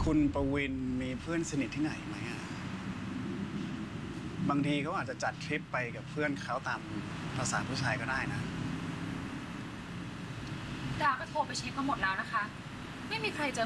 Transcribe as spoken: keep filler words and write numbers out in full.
คุณประวินมีเพื่อนสนิทที่ไหนไหมอ่ะบางทีเขาอาจจะจัดทริปไปกับเพื่อนเขาตามภาษาผู้ชายก็ได้นะดาก็โทรไปเช็คมาหมดแล้วนะคะไม่มีใครเจอ